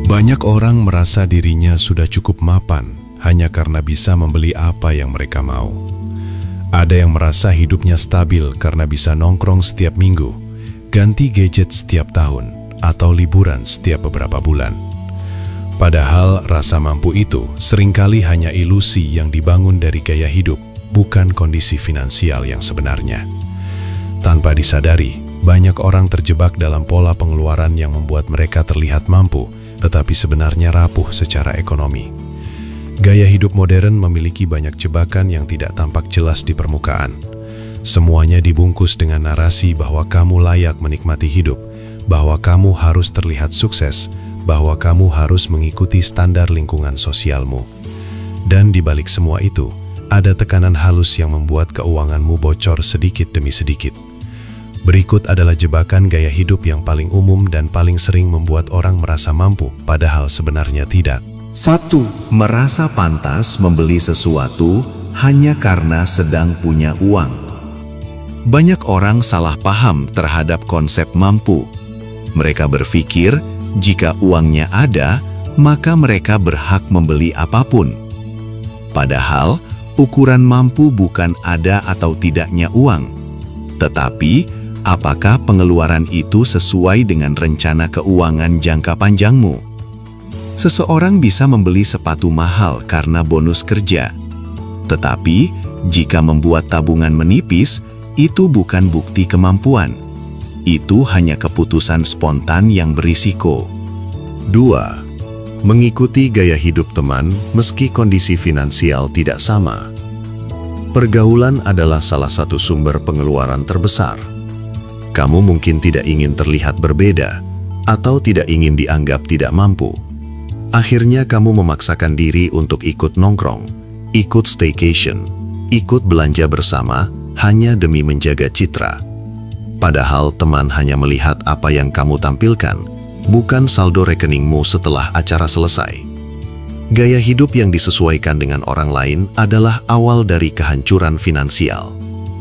Banyak orang merasa dirinya sudah cukup mapan hanya karena bisa membeli apa yang mereka mau. Ada yang merasa hidupnya stabil karena bisa nongkrong setiap minggu, ganti gadget setiap tahun, atau liburan setiap beberapa bulan. Padahal rasa mampu itu seringkali hanya ilusi yang dibangun dari gaya hidup, bukan kondisi finansial yang sebenarnya. Tanpa disadari, banyak orang terjebak dalam pola pengeluaran yang membuat mereka terlihat mampu, tetapi sebenarnya rapuh secara ekonomi. Gaya hidup modern memiliki banyak jebakan yang tidak tampak jelas di permukaan. Semuanya dibungkus dengan narasi bahwa kamu layak menikmati hidup, bahwa kamu harus terlihat sukses, bahwa kamu harus mengikuti standar lingkungan sosialmu. Dan di balik semua itu, ada tekanan halus yang membuat keuanganmu bocor sedikit demi sedikit. Berikut adalah jebakan gaya hidup yang paling umum dan paling sering membuat orang merasa mampu, padahal sebenarnya tidak. 1. Merasa pantas membeli sesuatu hanya karena sedang punya uang. Banyak orang salah paham terhadap konsep mampu. Mereka berpikir, jika uangnya ada, maka mereka berhak membeli apapun. Padahal, ukuran mampu bukan ada atau tidaknya uang, tetapi apakah pengeluaran itu sesuai dengan rencana keuangan jangka panjangmu? Seseorang bisa membeli sepatu mahal karena bonus kerja. Tetapi, jika membuat tabungan menipis, itu bukan bukti kemampuan. Itu hanya keputusan spontan yang berisiko. 2. Mengikuti gaya hidup teman meski kondisi finansial tidak sama. Pergaulan adalah salah satu sumber pengeluaran terbesar. Kamu mungkin tidak ingin terlihat berbeda, atau tidak ingin dianggap tidak mampu. Akhirnya kamu memaksakan diri untuk ikut nongkrong, ikut staycation, ikut belanja bersama, hanya demi menjaga citra. Padahal teman hanya melihat apa yang kamu tampilkan, bukan saldo rekeningmu setelah acara selesai. Gaya hidup yang disesuaikan dengan orang lain adalah awal dari kehancuran finansial.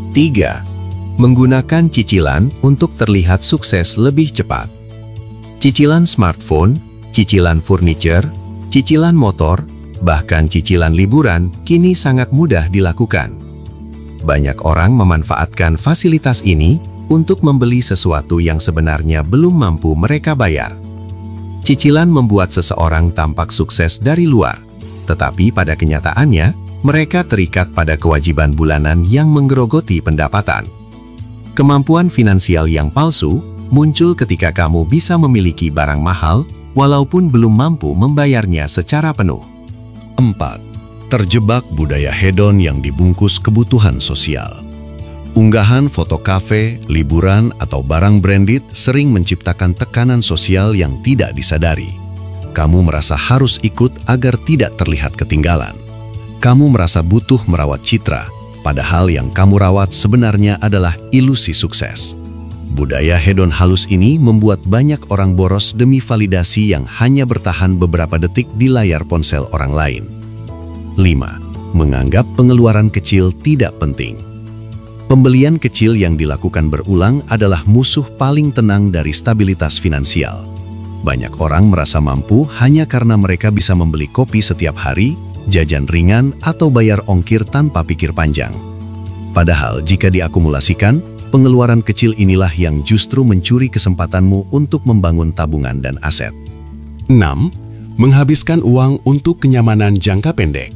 3. Menggunakan cicilan untuk terlihat sukses lebih cepat. Cicilan smartphone, cicilan furniture, cicilan motor, bahkan cicilan liburan kini sangat mudah dilakukan. Banyak orang memanfaatkan fasilitas ini untuk membeli sesuatu yang sebenarnya belum mampu mereka bayar. Cicilan membuat seseorang tampak sukses dari luar, tetapi pada kenyataannya, mereka terikat pada kewajiban bulanan yang menggerogoti pendapatan. Kemampuan finansial yang palsu muncul ketika kamu bisa memiliki barang mahal walaupun belum mampu membayarnya secara penuh. 4. Terjebak budaya hedon yang dibungkus kebutuhan sosial. Unggahan foto kafe, liburan, atau barang branded sering menciptakan tekanan sosial yang tidak disadari. Kamu merasa harus ikut agar tidak terlihat ketinggalan. Kamu merasa butuh merawat citra, padahal yang kamu rawat sebenarnya adalah ilusi sukses. Budaya hedon halus ini membuat banyak orang boros demi validasi yang hanya bertahan beberapa detik di layar ponsel orang lain. 5. Menganggap pengeluaran kecil tidak penting. Pembelian kecil yang dilakukan berulang adalah musuh paling tenang dari stabilitas finansial. Banyak orang merasa mampu hanya karena mereka bisa membeli kopi setiap hari, jajan ringan, atau bayar ongkir tanpa pikir panjang. Padahal jika diakumulasikan, pengeluaran kecil inilah yang justru mencuri kesempatanmu untuk membangun tabungan dan aset. 6. Menghabiskan uang untuk kenyamanan jangka pendek.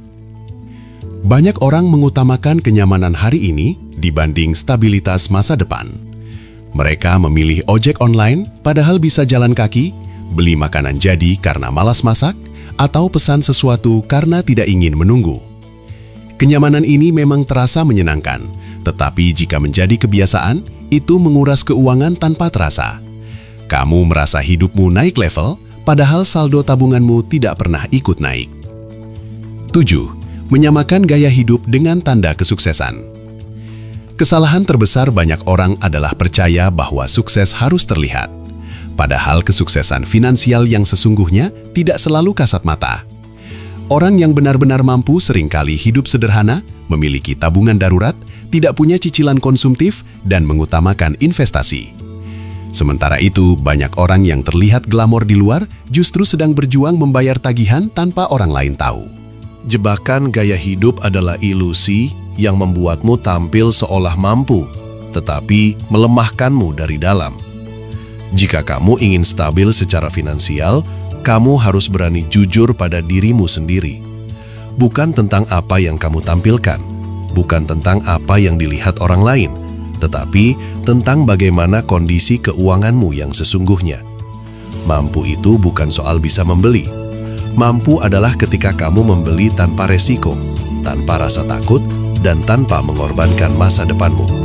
Banyak orang mengutamakan kenyamanan hari ini dibanding stabilitas masa depan. Mereka memilih ojek online padahal bisa jalan kaki, beli makanan jadi karena malas masak, atau pesan sesuatu karena tidak ingin menunggu. Kenyamanan ini memang terasa menyenangkan, tetapi jika menjadi kebiasaan, itu menguras keuangan tanpa terasa. Kamu merasa hidupmu naik level, padahal saldo tabunganmu tidak pernah ikut naik. 7. Menyamakan gaya hidup dengan tanda kesuksesan. Kesalahan terbesar banyak orang adalah percaya bahwa sukses harus terlihat. Padahal kesuksesan finansial yang sesungguhnya tidak selalu kasat mata. Orang yang benar-benar mampu seringkali hidup sederhana, memiliki tabungan darurat, tidak punya cicilan konsumtif, dan mengutamakan investasi. Sementara itu, banyak orang yang terlihat glamor di luar justru sedang berjuang membayar tagihan tanpa orang lain tahu. Jebakan gaya hidup adalah ilusi yang membuatmu tampil seolah mampu, tetapi melemahkanmu dari dalam. Jika kamu ingin stabil secara finansial, kamu harus berani jujur pada dirimu sendiri. Bukan tentang apa yang kamu tampilkan, bukan tentang apa yang dilihat orang lain, tetapi tentang bagaimana kondisi keuanganmu yang sesungguhnya. Mampu itu bukan soal bisa membeli. Mampu adalah ketika kamu membeli tanpa resiko, tanpa rasa takut, dan tanpa mengorbankan masa depanmu.